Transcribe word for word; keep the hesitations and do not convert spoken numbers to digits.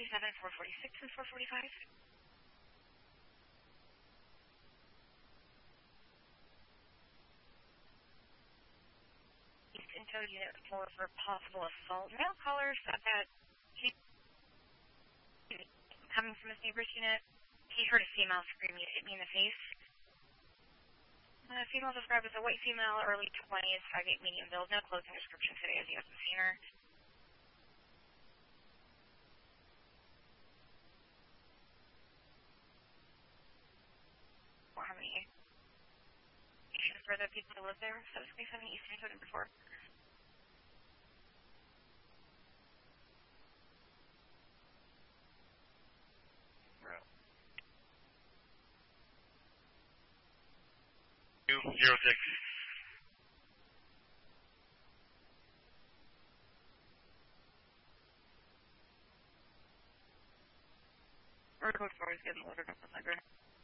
forty-seven, four forty-six, and four forty-five. East Info Unit four for possible assault. Male caller said that he, coming from his neighbor's unit, he heard a female scream, "You hit me in the face." The female described as a white female, early twenties, five eight, medium build. No closing description today as he hasn't seen her. Don't have any issues for the people who live there. So it's twenty-seven Eastern Code number four. Two zero six. Code four is getting loaded up with my